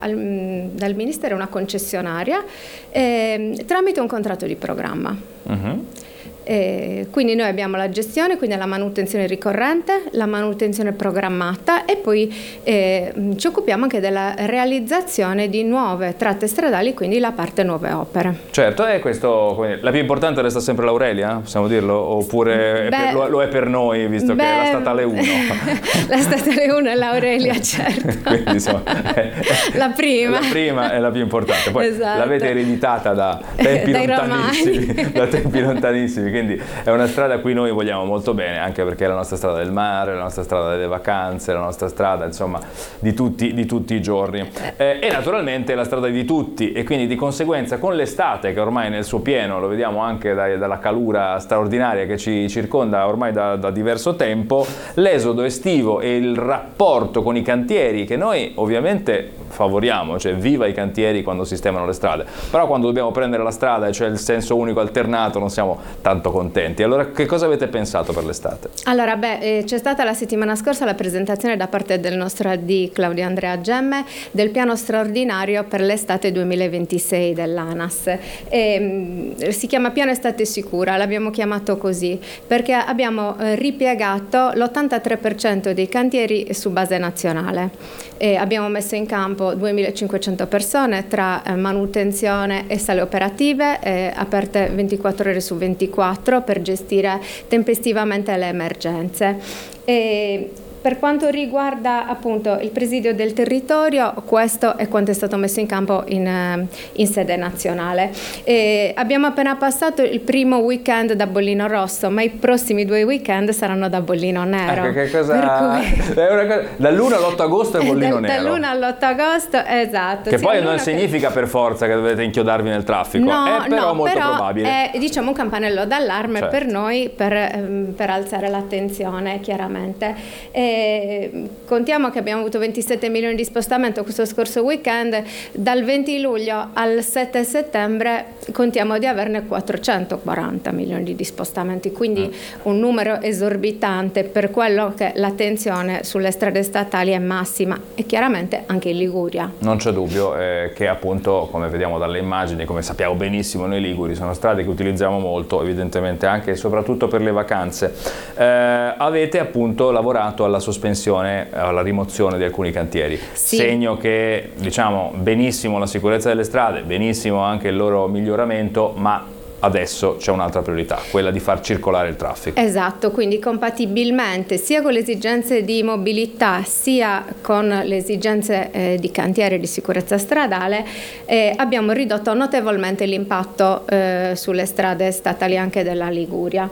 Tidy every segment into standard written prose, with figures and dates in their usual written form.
dal Ministero una concessionaria tramite un contratto di programma. Quindi noi abbiamo la gestione, quindi la manutenzione ricorrente, la manutenzione programmata e poi ci occupiamo anche della realizzazione di nuove tratte stradali, quindi la parte nuove opere. Certo, e questo, la più importante resta sempre l'Aurelia, possiamo dirlo? Oppure lo è per noi, visto che è la statale 1? La statale 1 è l'Aurelia, certo. Quindi, insomma, la prima è la più importante. Poi esatto. L'avete ereditata da tempi lontanissimi, quindi è una strada a cui noi vogliamo molto bene, anche perché è la nostra strada del mare, la nostra strada delle vacanze, la nostra strada, insomma, di tutti i giorni. E naturalmente la strada di tutti, e quindi di conseguenza con l'estate che ormai è nel suo pieno, lo vediamo anche dalla calura straordinaria che ci circonda ormai da diverso tempo, l'esodo estivo e il rapporto con i cantieri che noi ovviamente favoriamo, cioè viva i cantieri quando sistemano le strade, però quando dobbiamo prendere la strada e cioè il senso unico alternato non siamo tanto contenti. Allora che cosa avete pensato per l'estate? Allora c'è stata la settimana scorsa la presentazione da parte del nostro AD Claudio Andrea Gemme del piano straordinario per l'estate 2026 dell'ANAS. Si chiama Piano Estate Sicura, l'abbiamo chiamato così perché abbiamo ripiegato l'83% dei cantieri su base nazionale. Abbiamo messo in campo 2.500 persone tra manutenzione e sale operative aperte 24 ore su 24 per gestire tempestivamente le emergenze. Per quanto riguarda appunto il presidio del territorio, questo è quanto è stato messo in campo in sede nazionale. Abbiamo appena passato il primo weekend da bollino rosso, ma i prossimi 2 weekend saranno da bollino nero. Che cosa? Dall'1 all'8 agosto è bollino nero. Dall'1 all'8 agosto, esatto. Che poi non significa per forza che dovete inchiodarvi nel traffico, è però molto probabile. È diciamo un campanello d'allarme, certo, per noi per alzare l'attenzione, chiaramente. Contiamo che abbiamo avuto 27 milioni di spostamento questo scorso weekend, dal 20 luglio al 7 settembre contiamo di averne 440 milioni di spostamenti, quindi un numero esorbitante per quello che l'attenzione sulle strade statali è massima, e chiaramente anche in Liguria. Non c'è dubbio che appunto, come vediamo dalle immagini, come sappiamo benissimo noi liguri, sono strade che utilizziamo molto, evidentemente anche e soprattutto per le vacanze. Avete appunto lavorato alla sospensione, alla rimozione di alcuni cantieri, sì, segno che diciamo benissimo la sicurezza delle strade, benissimo anche il loro miglioramento, ma adesso c'è un'altra priorità, quella di far circolare il traffico. Esatto, quindi compatibilmente sia con le esigenze di mobilità sia con le esigenze di cantiere e di sicurezza stradale abbiamo ridotto notevolmente l'impatto sulle strade statali anche della Liguria.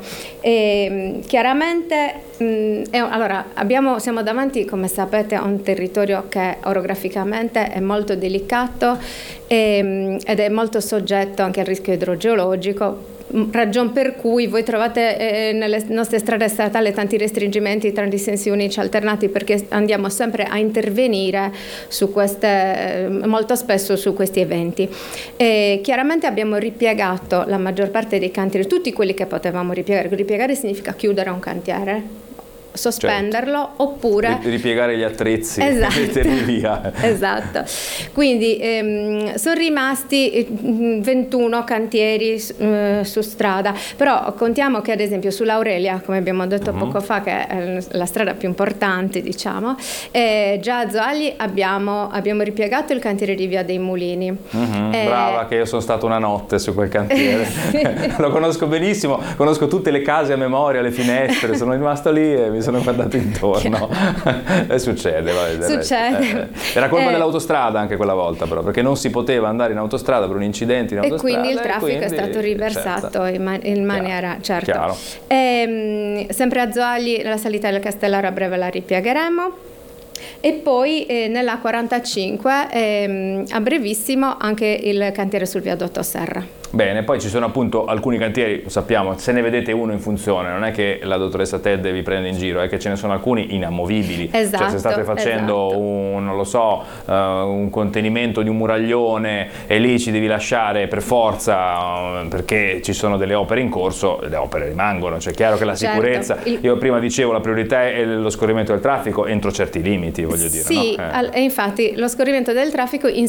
Chiaramente allora siamo davanti, come sapete, a un territorio che orograficamente è molto delicato ed è molto soggetto anche al rischio idrogeologico, ragion per cui voi trovate nelle nostre strade statali tanti restringimenti, tanti sensi unici alternati, perché andiamo sempre a intervenire su molto spesso su questi eventi. Chiaramente abbiamo ripiegato la maggior parte dei cantieri, tutti quelli che potevamo ripiegare. Ripiegare significa chiudere un cantiere, sospenderlo, certo, oppure ripiegare gli attrezzi, esatto, metterli via. Esatto. Quindi sono rimasti 21 cantieri su strada, però contiamo che ad esempio sull'Aurelia, come abbiamo detto poco fa, che è la strada più importante, diciamo, già a Zoagli abbiamo ripiegato il cantiere di Via dei Mulini. Brava, che io sono stato una notte su quel cantiere. Sì. Lo conosco benissimo, conosco tutte le case a memoria, le finestre, sono rimasto lì e mi sono guardato intorno. E succede. Era colpa dell'autostrada anche quella volta, però, perché non si poteva andare in autostrada per un incidente in autostrada. E quindi il traffico è stato riversato, certo, in maniera, certo. Chiaro. Sempre a Zoagli, la salita del Castellaro a breve la ripiegheremo. E poi nella 45 a brevissimo anche il cantiere sul viadotto Serra. Bene, poi ci sono appunto alcuni cantieri, lo sappiamo, se ne vedete uno in funzione, non è che la dottoressa Ted vi prende in giro, è che ce ne sono alcuni inamovibili. Esatto, cioè se state facendo non lo so, un contenimento di un muraglione e lì ci devi lasciare per forza perché ci sono delle opere in corso, le opere rimangono, cioè è chiaro che la sicurezza, io prima dicevo la priorità è lo scorrimento del traffico entro certi limiti, voglio dire. Sì, no? E infatti lo scorrimento del traffico in